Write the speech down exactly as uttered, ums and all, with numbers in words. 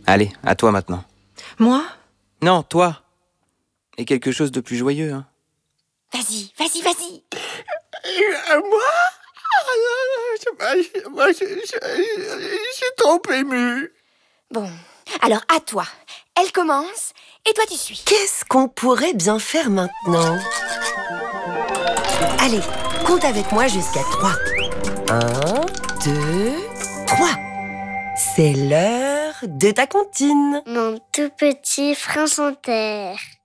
Allez, à toi maintenant. Moi? Non, toi. Et quelque chose de plus joyeux, hein. Vas-y, vas-y, vas-y. Euh, moi je, moi, je, je, je suis trop ému. Bon, alors à toi. Elle commence et toi tu suis. Qu'est-ce qu'on pourrait bien faire maintenant? Allez, compte avec moi jusqu'à trois. Un, deux, trois. C'est l'heure de ta comptine. Mon tout petit prince en terre.